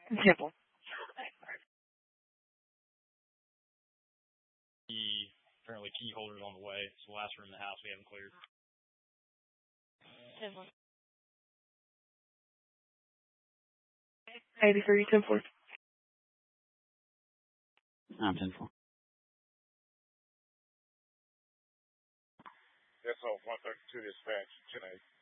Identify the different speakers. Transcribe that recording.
Speaker 1: Temple.
Speaker 2: Apparently key holders on the way. It's the last room in the house we haven't cleared.
Speaker 1: Temple. 83, 10-4.
Speaker 3: I'm 10-4.
Speaker 4: That's all 132 dispatch, 10-8.